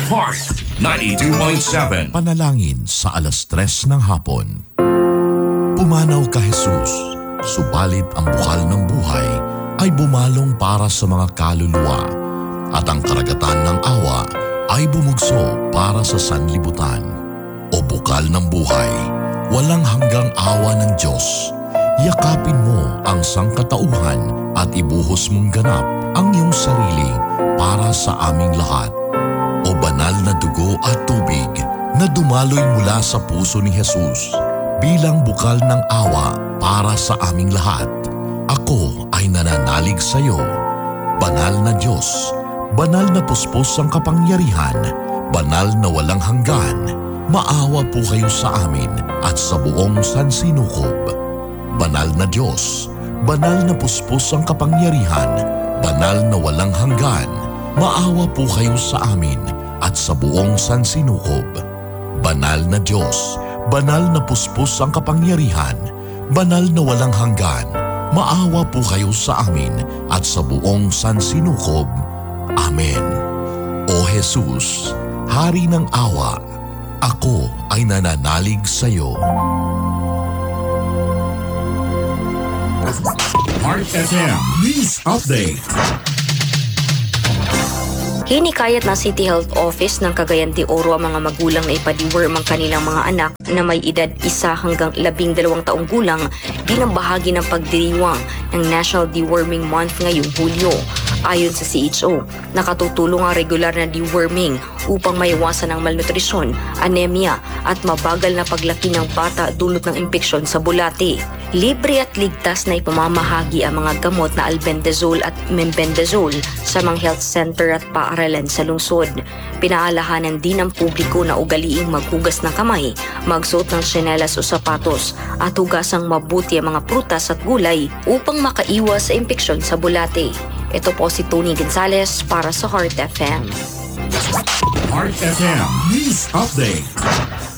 Heart 92.7. Panalangin sa 3:00 ng hapon. Pumanaw ka Jesus, subalit ang bukal ng buhay ay bumalong para sa mga kaluluwa at ang karagatan ng awa ay bumugso para sa sanlibutan. O bukal ng buhay, walang hanggang awa ng Diyos, yakapin mo ang sangkatauhan at ibuhos mong ganap ang iyong sarili para sa aming lahat. O banal na dugo at tubig na dumaloy mula sa puso ni Jesus bilang bukal ng awa para sa aming lahat. Ako ay nananalig sa iyo. Banal na Diyos, banal na puspos ang kapangyarihan, banal na walang hanggan, maawa po kayo sa amin at sa buong sansinukob. Banal na Diyos, banal na puspos ang kapangyarihan, banal na walang hanggan, maawa po kayo sa amin at sa buong sansinukob. Banal na Diyos, banal na puspos ang kapangyarihan, banal na walang hanggan, maawa po kayo sa amin at sa buong sansinukob. Amen. O Jesus, Hari ng awa, ako ay nananalig sa iyo. Heart FM News Update. Hinikayat ng City Health Office ng Cagayan de Oro ang mga magulang na ipadiworm ang kanilang mga anak na may edad 1 hanggang 12 taong gulang bilang bahagi ng pagdiriwang ng National Deworming Month ngayong Hulyo. Ayon sa CHO, nakatutulong ang regular na deworming upang maiwasan ang malnutrisyon, anemia at mabagal na paglaki ng bata dulot ng impeksyon sa bulate. Libre at ligtas na ipamamahagi ang mga gamot na albendazole at mebendazole sa mga health center at paaralan sa lungsod. Pinaalahanan din ng publiko na ugaliing maghugas ng kamay, magsuot ng tsinelas o sapatos at hugasang mabuti ang mga prutas at gulay upang makaiwas sa impeksyon sa bulate. Ito po si Tony Gonzalez para sa Heart FM. Heart FM News Update.